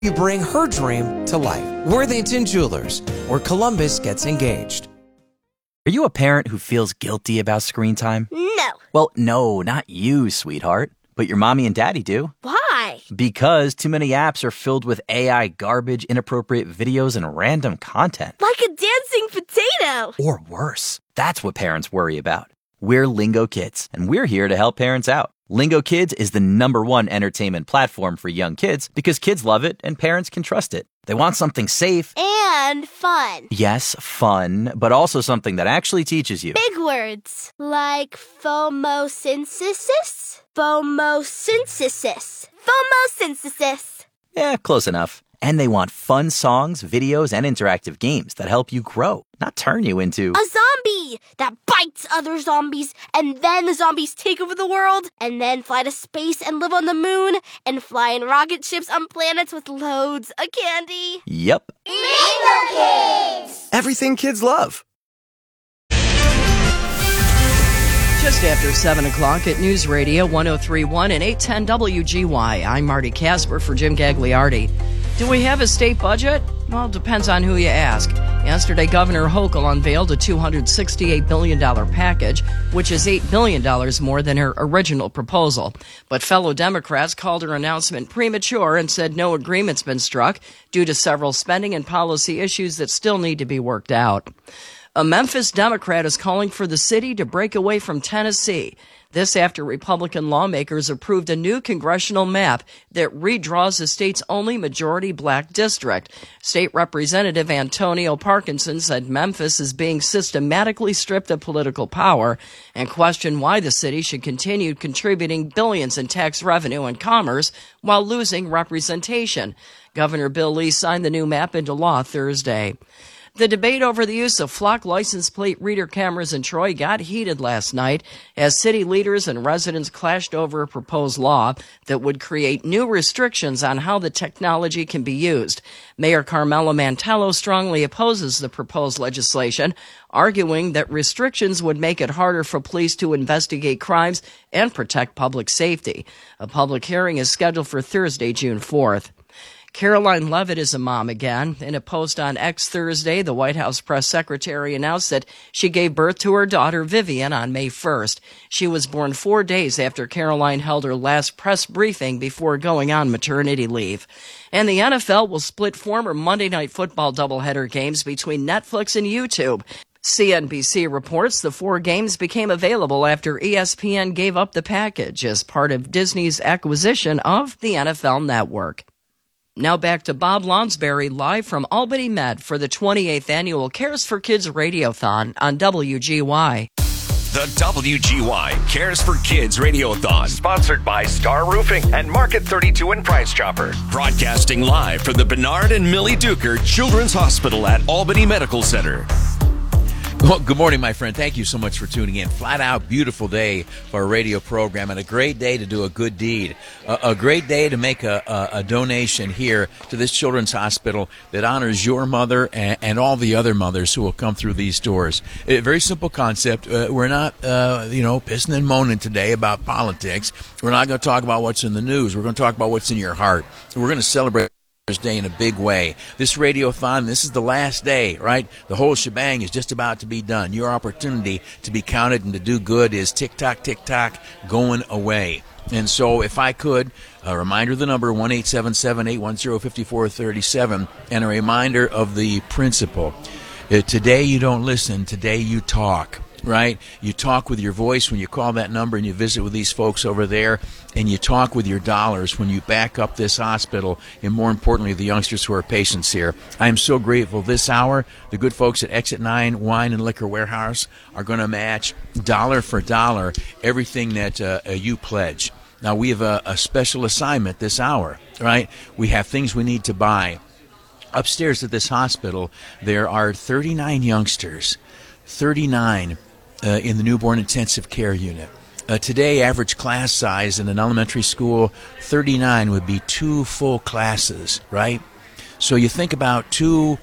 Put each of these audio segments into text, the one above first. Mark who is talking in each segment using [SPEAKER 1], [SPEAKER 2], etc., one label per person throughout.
[SPEAKER 1] you bring her dream to life. Worthington Jewelers, where Columbus gets engaged.
[SPEAKER 2] Are you a parent who feels guilty about screen time?
[SPEAKER 3] No.
[SPEAKER 2] Well, no, not you, sweetheart. But your mommy and daddy do.
[SPEAKER 3] Why?
[SPEAKER 2] Because too many apps are filled with AI garbage, inappropriate videos, and random content.
[SPEAKER 3] Like a dancing potato.
[SPEAKER 2] Or worse. That's what parents worry about. We're Lingo Kids, and we're here to help parents out. Lingo Kids is the #1 entertainment platform for young kids because kids love it and parents can trust it. They want something safe.
[SPEAKER 3] And fun.
[SPEAKER 2] Yes, fun, but also something that actually teaches you.
[SPEAKER 3] Big words. Like phomosynthesis? Phomosynthesis. Phomosynthesis.
[SPEAKER 2] Yeah, close enough. And they want fun songs, videos, and interactive games that help you grow, not turn you into
[SPEAKER 3] a zombie that bites other zombies, and then the zombies take over the world, and then fly to space and live on the moon, and fly in rocket ships on planets with loads of candy.
[SPEAKER 2] Yep.
[SPEAKER 3] Lingo Kids!
[SPEAKER 1] Everything kids love.
[SPEAKER 4] Just after 7 o'clock at News Radio 103.1 and 810 WGY. I'm Marty Casper for Jim Gagliardi. Do we have a state budget? Well, it depends on who you ask. Yesterday, Governor Hochul unveiled a $268 billion package, which is $8 billion more than her original proposal. But fellow Democrats called her announcement premature and said no agreement's been struck due to several spending and policy issues that still need to be worked out. A Memphis Democrat is calling for the city to break away from Tennessee. This after Republican lawmakers approved a new congressional map that redraws the state's only majority black district. State Representative Antonio Parkinson said Memphis is being systematically stripped of political power and questioned why the city should continue contributing billions in tax revenue and commerce while losing representation. Governor Bill Lee signed the new map into law Thursday. The debate over the use of flock license plate reader cameras in Troy got heated last night as city leaders and residents clashed over a proposed law that would create new restrictions on how the technology can be used. Mayor Carmelo Mantello strongly opposes the proposed legislation, arguing that restrictions would make it harder for police to investigate crimes and protect public safety. A public hearing is scheduled for Thursday, June 4th. Caroline Leavitt is a mom again. In a post on X Thursday, the White House press secretary announced that she gave birth to her daughter Vivian on May 1st. She was born 4 days after Caroline held her last press briefing before going on maternity leave. And the NFL will split former Monday Night Football doubleheader games between Netflix and YouTube. CNBC reports the 4 games became available after ESPN gave up the package as part of Disney's acquisition of the NFL Network. Now back to Bob Lonsberry live from Albany Med for the 28th Annual Cares for Kids Radiothon on WGY.
[SPEAKER 5] The WGY Cares for Kids Radiothon, sponsored by Star Roofing and Market 32 and Price Chopper. Broadcasting live from the Bernard and Millie Duker Children's Hospital at Albany Medical Center.
[SPEAKER 6] Well, good morning, my friend. Thank you so much for tuning in. Flat out beautiful day for a radio program and a great day to do a good deed. A great day to make a donation here to this children's hospital that honors your mother and all the other mothers who will come through these doors. A very simple concept. We're not, pissing and moaning today about politics. We're not going to talk about what's in the news. We're going to talk about what's in your heart. We're going to celebrate Day in a big way. This radiothon, this is the last day, right? The whole shebang is just about to be done. Your opportunity to be counted and to do good is tick-tock, going away. And so if I could, a reminder of the number, 1-877-810-5437, and a reminder of the principle. Today you don't listen, today you talk. Right? You talk with your voice when you call that number and you visit with these folks over there, and you talk with your dollars when you back up this hospital, and more importantly, the youngsters who are patients here. I am so grateful. This hour, the good folks at Exit 9 Wine and Liquor Warehouse are going to match dollar for dollar everything that you pledge. Now, we have a special assignment this hour, right? We have things we need to buy. Upstairs at this hospital, there are 39 youngsters, 39 in the newborn intensive care unit. Today, average class size in an elementary school, 39 would be 2 full classes, right? So you think about 5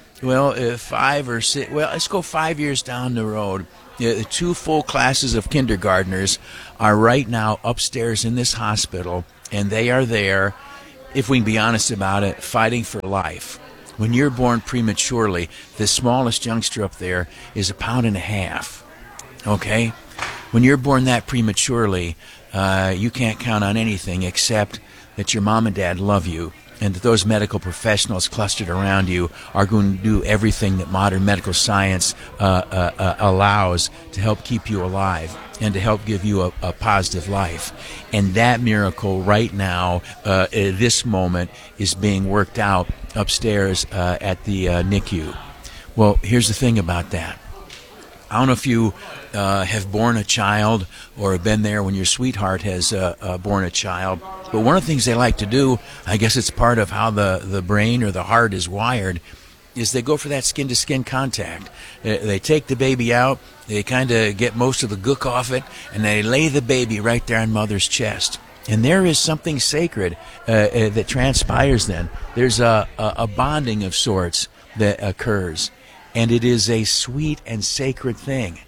[SPEAKER 6] or 6, let's go 5 years down the road. 2 full classes of kindergartners are right now upstairs in this hospital, and they are there if we can be honest about it, fighting for life. When you're born prematurely, the smallest youngster up there is 1.5 pounds. Okay? When you're born that prematurely, you can't count on anything except that your mom and dad love you, and that those medical professionals clustered around you are going to do everything that modern medical science allows to help keep you alive and to help give you a positive life. And that miracle right now, at this moment, is being worked out upstairs at the NICU. Well, here's the thing about that. I don't know if you have born a child or have been there when your sweetheart has born a child, but one of the things they like to do, I guess it's part of how the brain or the heart is wired, is they go for that skin-to-skin contact. They take the baby out, they kind of get most of the gook off it, and they lay the baby right there on mother's chest. And there is something sacred that transpires then. There's a bonding of sorts that occurs. And it is a sweet and sacred thing.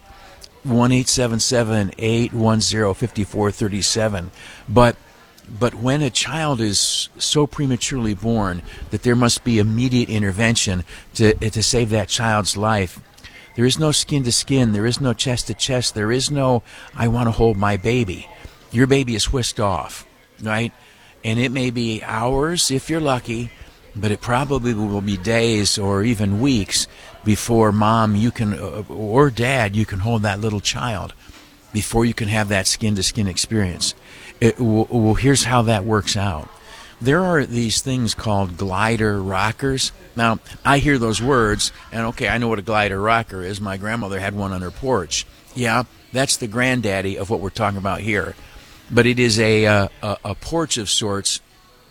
[SPEAKER 6] 1-877-810-5437. But when a child is so prematurely born that there must be immediate intervention to save that child's life, there is no skin to skin, there is no chest to chest, there is no I want to hold my baby. Your baby is whisked off, right? And it may be hours if you're lucky, but it probably will be days or even weeks before mom or dad you can hold that little child, before you can have that skin-to-skin experience. Well, here's how that works out. There are these things called glider rockers. Now, I hear those words, and okay, I know what a glider rocker is. My grandmother had one on her porch. Yeah, that's the granddaddy of what we're talking about here. But it is a porch of sorts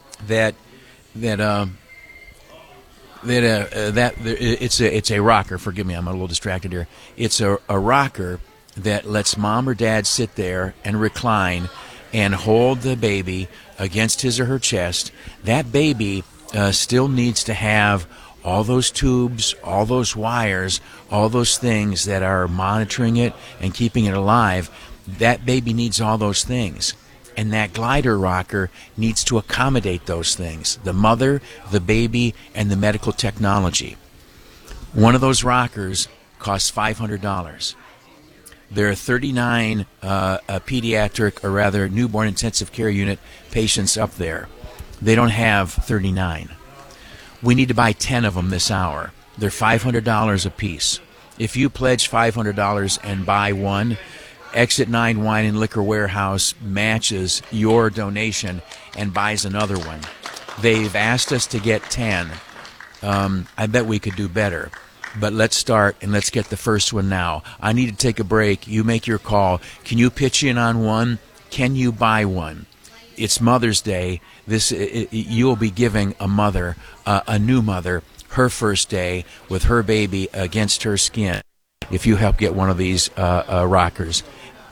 [SPEAKER 6] it's a rocker. Forgive me, I'm a little distracted here. It's a rocker that lets mom or dad sit there and recline and hold the baby against his or her chest. That baby still needs to have all those tubes, all those wires, all those things that are monitoring it and keeping it alive. That baby needs all those things. And that glider rocker needs to accommodate those things, the mother, the baby, and the medical technology. One of those rockers costs $500. There are 39 pediatric, or rather newborn intensive care unit patients up there. They don't have 39. We need to buy 10 of them this hour. They're $500 a piece. If you pledge $500 and buy one, Exit 9 Wine and Liquor Warehouse matches your donation and buys another one. They've asked us to get 10. I bet we could do better. But let's start and let's get the first one now. I need to take a break. You make your call. Can you pitch in on one? Can you buy one? It's Mother's Day. You'll be giving a mother, a new mother, her first day with her baby against her skin if you help get one of these rockers.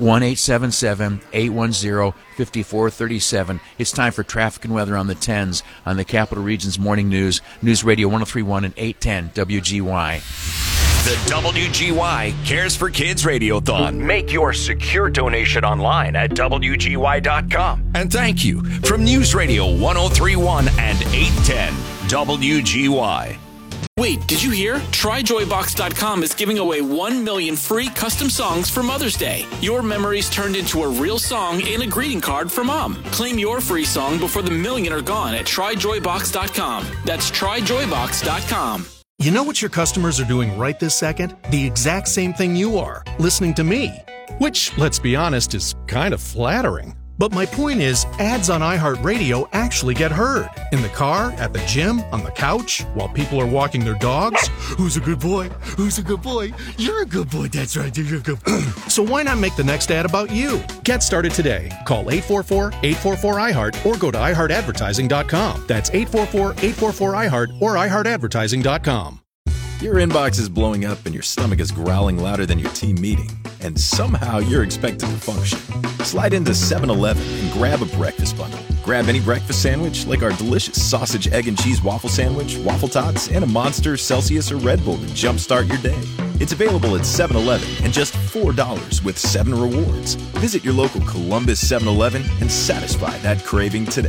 [SPEAKER 6] 1-877-810-5437. It's time for traffic and weather on the 10s on the Capital Region's Morning News. News Radio 103.1 and 810 WGY.
[SPEAKER 5] The WGY Cares for Kids Radiothon. Make your secure donation online at WGY.com. And thank you from News Radio 103.1 and 810 WGY.
[SPEAKER 7] Wait, did you hear? TryJoyBox.com is giving away 1 million free custom songs for Mother's Day. Your memories turned into a real song and a greeting card for Mom. Claim your free song before the million are gone at TryJoyBox.com. That's TryJoyBox.com.
[SPEAKER 8] You know what your customers are doing right this second? The exact same thing you are, listening to me. Which, let's be honest, is kind of flattering. But my point is, ads on iHeartRadio actually get heard. In the car, at the gym, on the couch, while people are walking their dogs. Who's a good boy? Who's a good boy? You're a good boy, that's right, you're a good boy. So why not make the next ad about you? Get started today. Call 844-844-iHeart or go to iHeartAdvertising.com. That's 844-844-iHeart or iHeartAdvertising.com.
[SPEAKER 9] Your inbox is blowing up and your stomach is growling louder than your team meeting, and somehow you're expected to function. Slide into 7-Eleven and grab a breakfast bundle. Grab any breakfast sandwich like our delicious sausage, egg, and cheese waffle sandwich, waffle tots, and a Monster, Celsius, or Red Bull to jumpstart your day. It's available at 7-Eleven and just $4 with 7 rewards. Visit your local Columbus 7-Eleven and satisfy that craving today.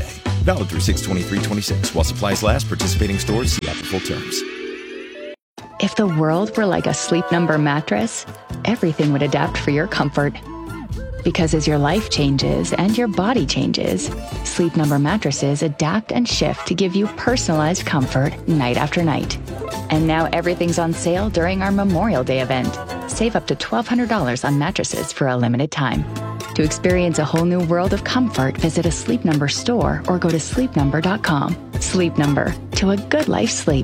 [SPEAKER 9] Valid through 6/23/26. While supplies last, participating stores see app for full terms.
[SPEAKER 10] If the world were like a Sleep Number mattress, everything would adapt for your comfort. Because as your life changes and your body changes, Sleep Number mattresses adapt and shift to give you personalized comfort night after night. And now everything's on sale during our Memorial Day event. Save up to $1,200 on mattresses for a limited time. To experience a whole new world of comfort, visit a Sleep Number store or go to sleepnumber.com. Sleep Number, to a good life sleep.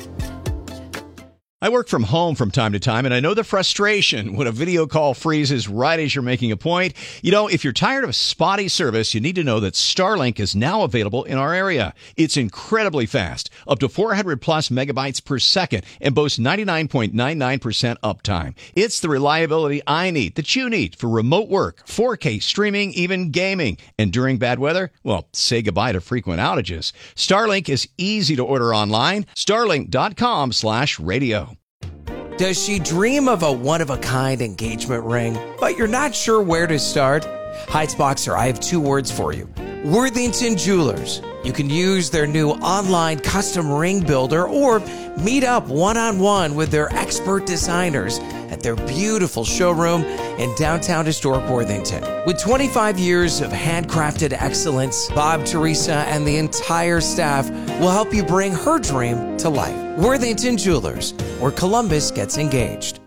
[SPEAKER 11] I work from home from time to time, and I know the frustration when a video call freezes right as you're making a point. You know, if you're tired of spotty service, you need to know that Starlink is now available in our area. It's incredibly fast, up to 400 plus megabytes per second, and boasts 99.99% uptime. It's the reliability I need, that you need, for remote work, 4K streaming, even gaming. And during bad weather, well, say goodbye to frequent outages. Starlink is easy to order online. Starlink.com/radio.
[SPEAKER 1] Does she dream of a one-of-a-kind engagement ring, but you're not sure where to start? Heights Boxer, I have two words for you. Worthington Jewelers. You can use their new online custom ring builder or meet up one-on-one with their expert designers at their beautiful showroom in downtown historic Worthington. With 25 years of handcrafted excellence, Bob, Teresa, and the entire staff will help you bring her dream to life. Worthington Jewelers, where Columbus gets engaged.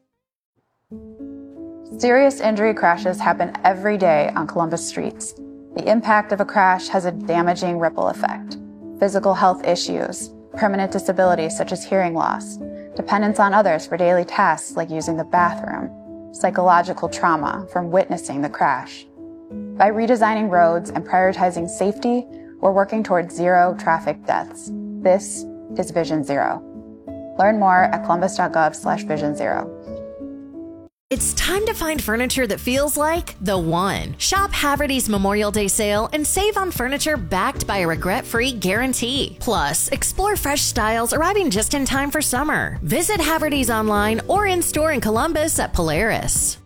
[SPEAKER 12] Serious injury crashes happen every day on Columbus streets. The impact of a crash has a damaging ripple effect. Physical health issues, permanent disabilities such as hearing loss, dependence on others for daily tasks like using the bathroom, psychological trauma from witnessing the crash. By redesigning roads and prioritizing safety, we're working towards zero traffic deaths. This is Vision Zero. Learn more at columbus.gov/Vision Zero.
[SPEAKER 13] It's time to find furniture that feels like the one. Shop Haverty's Memorial Day sale and save on furniture backed by a regret-free guarantee. Plus, explore fresh styles arriving just in time for summer. Visit Haverty's online or in-store in Columbus at Polaris.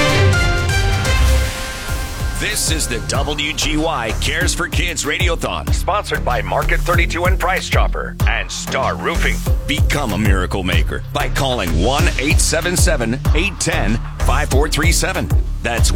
[SPEAKER 5] This is the WGY Cares for Kids Radiothon, sponsored by Market 32 and Price Chopper and Star Roofing. Become a miracle maker by calling 1-877-810-5437. That's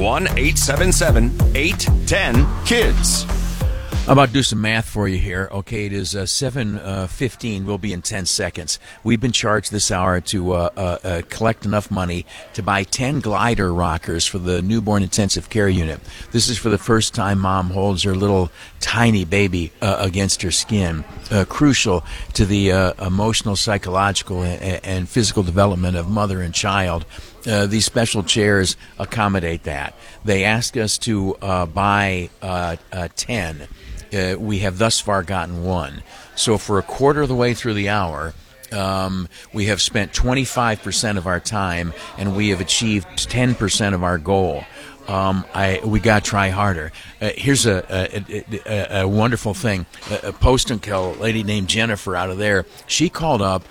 [SPEAKER 5] 1-877-810-KIDS.
[SPEAKER 6] I'm about to do some math for you here. Okay, it is 7:15. We'll be in 10 seconds. We've been charged this hour to collect enough money to buy 10 glider rockers for the newborn intensive care unit. This is for the first time mom holds her little tiny baby against her skin. Crucial to the emotional, psychological, and physical development of mother and child. These special chairs accommodate that. They asked us to buy 10. We have thus far gotten one. So for a quarter of the way through the hour, we have spent 25% of our time, and we have achieved 10% of our goal. We got to try harder. Here's a wonderful thing. A post and kill lady named Jennifer out of there. She called up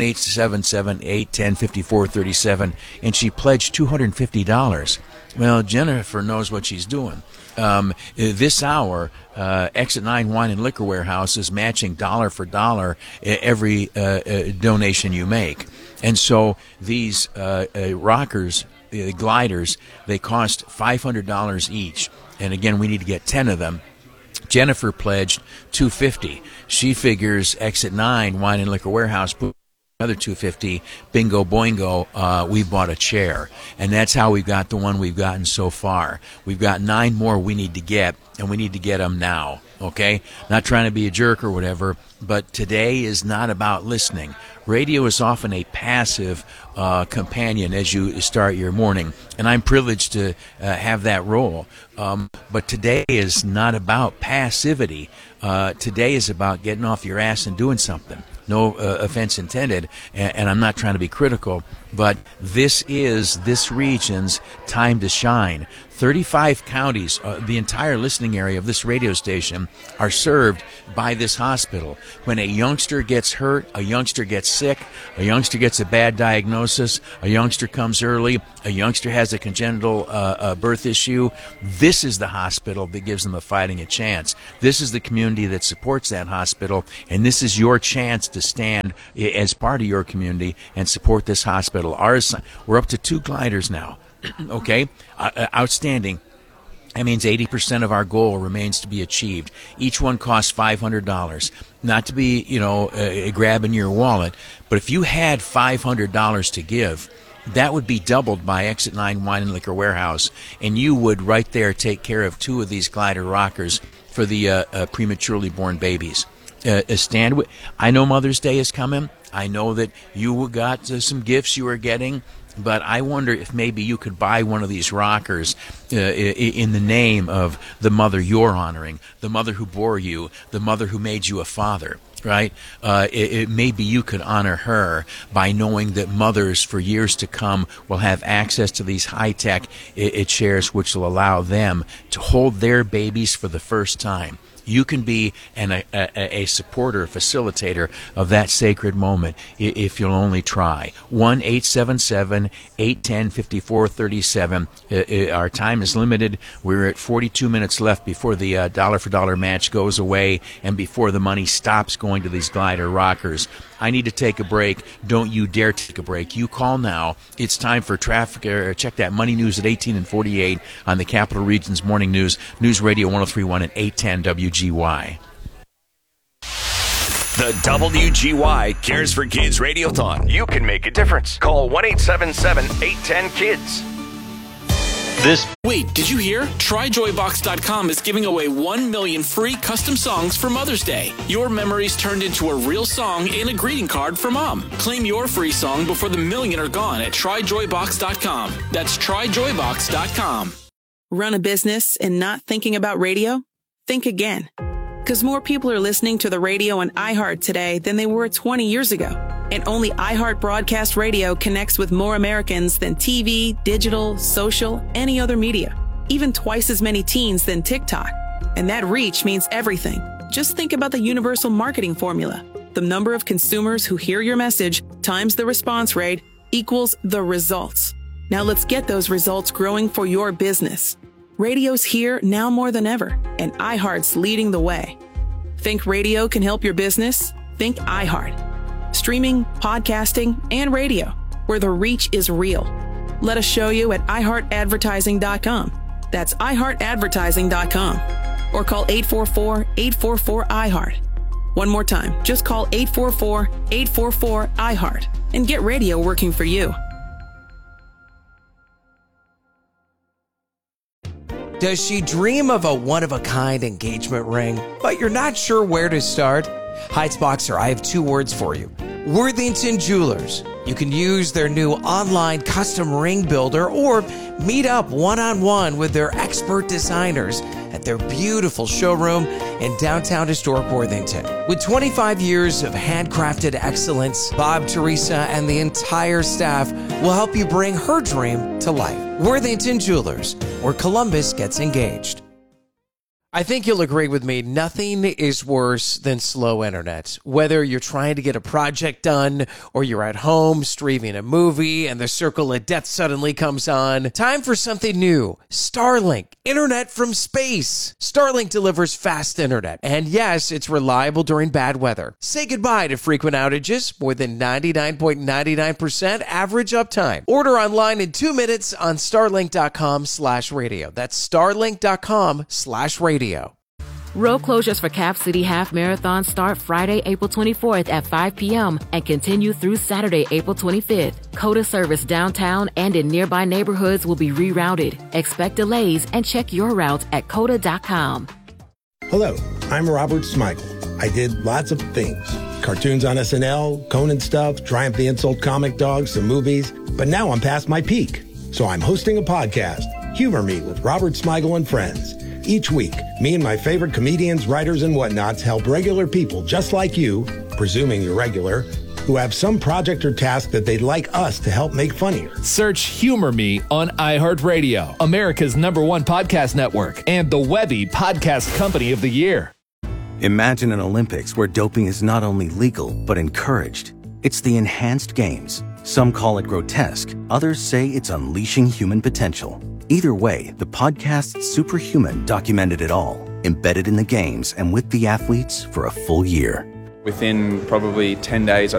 [SPEAKER 6] 1-877-810-5437, and she pledged $250. Well, Jennifer knows what she's doing. This hour, Exit 9 Wine and Liquor Warehouse is matching dollar for dollar every donation you make. And so these rockers, the gliders, they cost $500 each. And again, we need to get 10 of them. Jennifer pledged $250. She figures Exit 9 Wine and Liquor Warehouse put another $250. Bingo boingo, we bought a chair. And that's how we've got the one we've gotten so far. We've got 9 more we need to get, and we need to get them now. Okay? Not trying to be a jerk or whatever, but today is not about listening. Radio is often a passive companion as you start your morning, and I'm privileged to have that role. But today is not about passivity. Today is about getting off your ass and doing something. No offense intended, and I'm not trying to be critical, but this is this region's time to shine. 35 counties, the entire listening area of this radio station, are served by this hospital. When a youngster gets hurt, a youngster gets sick, a youngster gets a bad diagnosis, a youngster comes early, a youngster has a congenital birth issue, this is the hospital that gives them a fighting chance. This is the community that supports that hospital, and this is your chance to stand as part of your community and support this hospital. We're up to 2 gliders now. Okay? Outstanding. That means 80% of our goal remains to be achieved. Each one costs $500. Not to be, grabbing your wallet, but if you had $500 to give, that would be doubled by Exit 9 Wine and Liquor Warehouse, and you would right there take care of 2 of these glider rockers for the prematurely born babies. I know Mother's Day is coming. I know that you got some gifts you are getting. But I wonder if maybe you could buy one of these rockers in the name of the mother you're honoring, the mother who bore you, the mother who made you a father, right? Maybe you could honor her by knowing that mothers for years to come will have access to these high-tech chairs which will allow them to hold their babies for the first time. You can be a supporter, facilitator of that sacred moment if you'll only try. 1-877-810-5437. Our time is limited. We're at 42 minutes left before the dollar-for-dollar match goes away and before the money stops going to these glider rockers. I need to take a break. Don't you dare take a break. You call now. It's time for traffic. Check that Money News at 18 and 48 on the Capital Region's Morning News. News Radio 103.1 and 810 WGY.
[SPEAKER 5] The WGY Cares for Kids Radiothon. You can make a difference. Call 1-877-810-KIDS.
[SPEAKER 7] Wait, did you hear? TryJoyBox.com is giving away 1 million free custom songs for Mother's Day. Your memories turned into a real song and a greeting card for Mom. Claim your free song before the million are gone at TryJoyBox.com. That's TryJoyBox.com.
[SPEAKER 14] Run a business and not thinking about radio? Think again. Because more people are listening to the radio on iHeart today than they were 20 years ago. And only iHeart Broadcast Radio connects with more Americans than TV, digital, social, any other media. Even twice as many teens than TikTok. And that reach means everything. Just think about the universal marketing formula. The number of consumers who hear your message times the response rate equals the results. Now let's get those results growing for your business. Radio's here now more than ever, and iHeart's leading the way. Think radio can help your business? Think iHeart. Streaming, podcasting, and radio, where the reach is real. Let us show you at iHeartAdvertising.com. That's iHeartAdvertising.com. Or call 844-844-iHeart. One more time, just call 844-844-iHeart and get radio working for you.
[SPEAKER 1] Does she dream of a one-of-a-kind engagement ring, but you're not sure where to start? Heights Boxer, I have 2 words for you. Worthington Jewelers. You can use their new online custom ring builder or meet up one-on-one with their expert designers at their beautiful showroom in downtown historic Worthington. With 25 years of handcrafted excellence, Bob, Teresa, and the entire staff will help you bring her dream to life. Worthington Jewelers, where Columbus gets engaged. I think you'll agree with me, nothing is worse than slow internet. Whether you're trying to get a project done or you're at home streaming a movie and the circle of death suddenly comes on, time for something new. Starlink, internet from space. Starlink delivers fast internet. And yes, it's reliable during bad weather. Say goodbye to frequent outages, more than 99.99% average uptime. Order online in 2 minutes on starlink.com/radio. That's starlink.com/radio.
[SPEAKER 15] Road closures for Cap City Half Marathon start Friday, April 24th at 5 p.m. and continue through Saturday, April 25th. COTA service downtown and in nearby neighborhoods will be rerouted. Expect delays and check your route at COTA.com.
[SPEAKER 16] Hello, I'm Robert Smigel. I did lots of things. Cartoons on SNL, Conan stuff, Triumph the Insult Comic Dog, some movies. But now I'm past my peak. So I'm hosting a podcast, Humor Me with Robert Smigel and Friends. Each week, me and my favorite comedians, writers, and whatnots help regular people just like you, presuming you're regular, who have some project or task that they'd like us to help make funnier.
[SPEAKER 17] Search Humor Me on iHeartRadio, America's #1 podcast network, and the Webby Podcast Company of the Year.
[SPEAKER 18] Imagine an Olympics where doping is not only legal, but encouraged. It's the Enhanced Games. Some call it grotesque. Others say it's unleashing human potential. Either way, the podcast Superhuman documented it all, embedded in the games and with the athletes for a full year.
[SPEAKER 19] Within probably 10 days, I